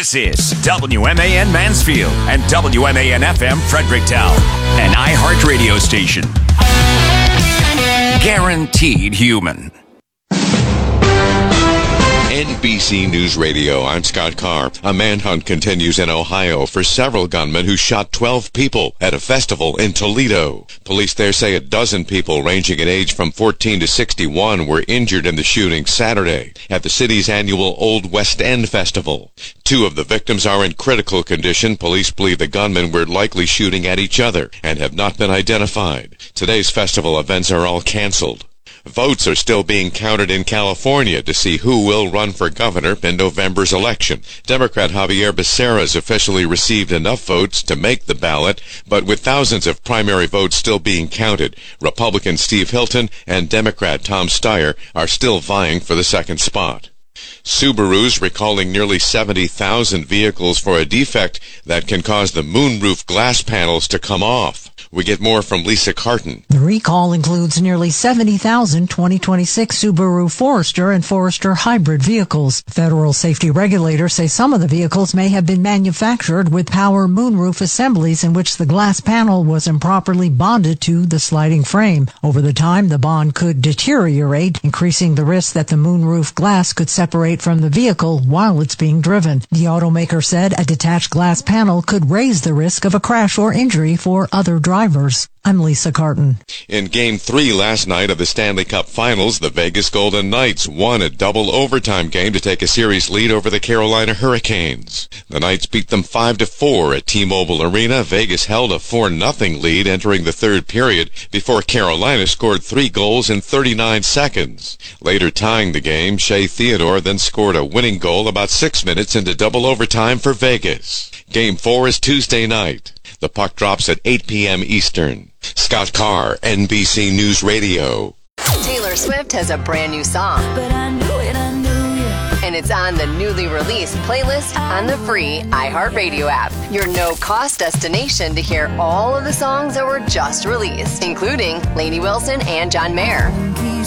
This is WMAN Mansfield and WMAN FM Fredericktown, an iHeart radio station. Guaranteed human. NBC News Radio, I'm Scott Carr. A manhunt continues in Ohio for several gunmen who shot 12 people at a festival in Toledo. Police there say a dozen people ranging in age from 14 to 61 were injured in the shooting Saturday at the city's annual Old West End Festival. 2 of the victims are in critical condition. Police believe the gunmen were likely shooting at each other and have not been identified. Today's festival events are all canceled. Votes are still being counted in California to see who will run for governor in November's election. Democrat Javier Becerra has officially received enough votes to make the ballot, but with thousands of primary votes still being counted, Republican Steve Hilton and Democrat Tom Steyer are still vying for the second spot. Subaru's recalling nearly 70,000 vehicles for a defect that can cause the moonroof glass panels to come off. We get more from Lisa Carton. The recall includes nearly 70,000 2026 Subaru Forester and Forester hybrid vehicles. Federal safety regulators say some of the vehicles may have been manufactured with power moonroof assemblies in which the glass panel was improperly bonded to the sliding frame. Over the time, the bond could deteriorate, increasing the risk that the moonroof glass could separate from the vehicle while it's being driven. The automaker said a detached glass panel could raise the risk of a crash or injury for other drivers. I'm Lisa Carton. In Game 3 last night of the Stanley Cup Finals, the Vegas Golden Knights won a double overtime game to take a series lead over the Carolina Hurricanes. The Knights beat them 5-4 at T-Mobile Arena. Vegas held a 4-0 lead entering the third period before Carolina scored 3 goals in 39 seconds. Later tying the game, Shea Theodore then scored a winning goal about 6 minutes into double overtime for Vegas. Game 4 is Tuesday night. The puck drops at 8 p.m. Eastern. Scott Carr, NBC News Radio. Taylor Swift has a brand new song. But I knew it. And it's on the newly released playlist on the free iHeartRadio app. Your no-cost destination to hear all of the songs that were just released, including Lainey Wilson and John Mayer.